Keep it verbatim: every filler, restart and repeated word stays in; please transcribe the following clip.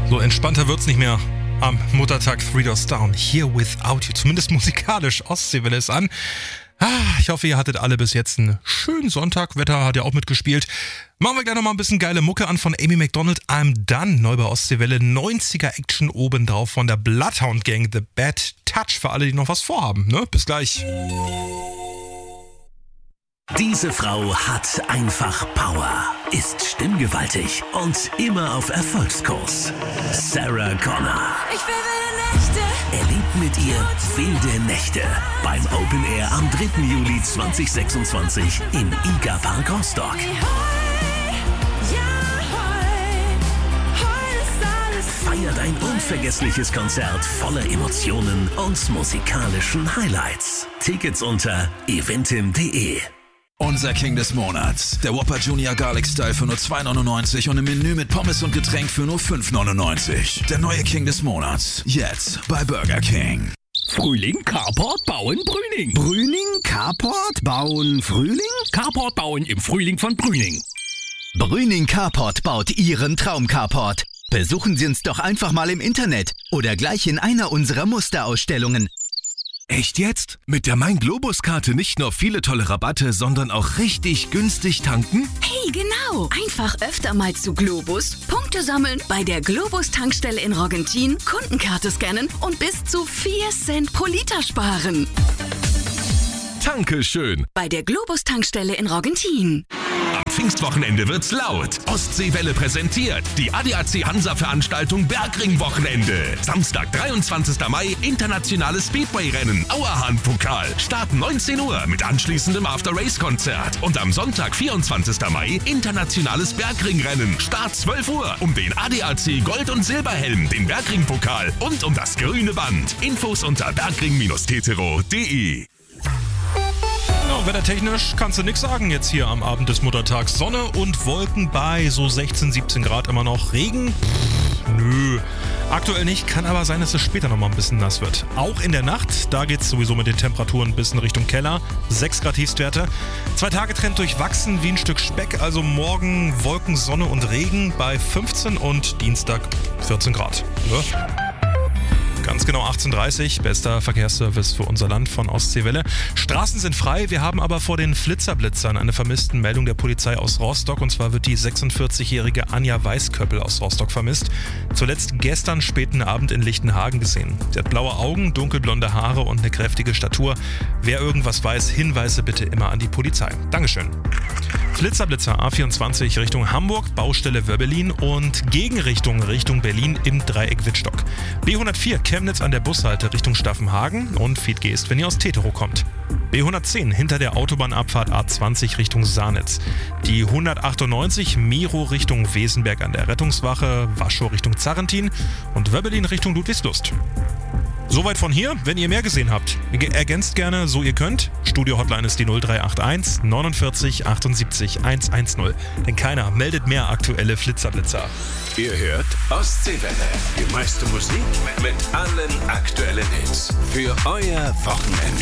So entspannter wird's nicht mehr am Muttertag Three Doors Down. Here Without You. Zumindest musikalisch. Ostseewelle ist an. Ah, ich hoffe, ihr hattet alle bis jetzt einen schönen Sonntag. Wetter hat ja auch mitgespielt. Machen wir gleich nochmal ein bisschen geile Mucke an von Amy Macdonald. I'm Done. Neu bei Ostseewelle. neunziger Action obendrauf von der Bloodhound Gang. The Bad Touch. Für alle, die noch was vorhaben. Ne? Bis gleich. Diese Frau hat einfach Power, ist stimmgewaltig und immer auf Erfolgskurs. Sarah Connor. Ich will wilde Nächte. Erlebt mit ihr wilde Nächte beim Open Air am dritten Juli zweitausendsechsundzwanzig im Iga Park Rostock. Feiert ein unvergessliches Konzert voller Emotionen und musikalischen Highlights. Tickets unter eventim punkt de. Unser King des Monats. Der Whopper Junior Garlic Style für nur zwei neunundneunzig und im Menü mit Pommes und Getränk für nur fünf neunundneunzig. Der neue King des Monats. Jetzt bei Burger King. Frühling, Carport, Bauen, Brüning. Brüning, Carport, Bauen, Frühling? Carport bauen im Frühling von Brüning. Brüning Carport baut Ihren Traum-Carport. Besuchen Sie uns doch einfach mal im Internet oder gleich in einer unserer Musterausstellungen. Echt jetzt? Mit der Mein-Globus-Karte nicht nur viele tolle Rabatte, sondern auch richtig günstig tanken? Hey, genau. Einfach öfter mal zu Globus, Punkte sammeln, bei der Globus-Tankstelle in Roggentin, Kundenkarte scannen und bis zu vier Cent pro Liter sparen. Dankeschön. Bei der Globus-Tankstelle in Roggentin. Am Pfingstwochenende wird's laut. Ostseewelle präsentiert die A D A C Hansa-Veranstaltung Bergring-Wochenende. Samstag, dreiundzwanzigster Mai, internationales Speedway-Rennen, Auerhahn-Pokal. Start neunzehn Uhr mit anschließendem After-Race-Konzert. Und am Sonntag, vierundzwanzigster Mai, internationales Bergring-Rennen. Start zwölf Uhr um den A D A C Gold- und Silberhelm, den Bergring-Pokal und um das grüne Band. Infos unter bergring Bindestrich tetero punkt de. Ja, wettertechnisch kannst du nichts sagen jetzt hier am Abend des Muttertags. Sonne und Wolken bei so sechzehn, siebzehn Grad immer noch. Regen? Pff, nö. Aktuell nicht, kann aber sein, dass es später noch mal ein bisschen nass wird. Auch in der Nacht, da geht es sowieso mit den Temperaturen ein bisschen Richtung Keller. sechs Grad Tiefstwerte. Zwei Tage Trend durchwachsen wie ein Stück Speck. Also morgen Wolken, Sonne und Regen bei fünfzehn und Dienstag vierzehn Grad. Ja. Ganz genau achtzehn Uhr dreißig, bester Verkehrsservice für unser Land von Ostseewelle. Straßen sind frei, wir haben aber vor den Flitzerblitzern eine vermissten Meldung der Polizei aus Rostock. Und zwar wird die sechsundvierzigjährige Anja Weißköppel aus Rostock vermisst. Zuletzt gestern späten Abend in Lichtenhagen gesehen. Sie hat blaue Augen, dunkelblonde Haare und eine kräftige Statur. Wer irgendwas weiß, Hinweise bitte immer an die Polizei. Dankeschön. Flitzerblitzer A vierundzwanzig Richtung Hamburg, Baustelle Wöbbelin und Gegenrichtung Richtung Berlin im Dreieck Wittstock. B hundertvier Chemnitz an der Bushalte Richtung Staffenhagen und Fiedgeest, wenn ihr aus Tetero kommt. B hundertzehn hinter der Autobahnabfahrt A zwanzig Richtung Saarnitz. Die hundertachtundneunzig Miro Richtung Wesenberg an der Rettungswache, Waschow Richtung Zarrentin und Wöbbelin Richtung Ludwigslust. Soweit von hier. Wenn ihr mehr gesehen habt, ergänzt gerne, so ihr könnt. Studio-Hotline ist die null drei acht eins neunundvierzig achtundsiebzig hundertzehn. Denn keiner meldet mehr aktuelle Flitzerblitzer. Ihr hört Ostseewelle. Die meiste Musik mit allen aktuellen Hits. Für euer Wochenende.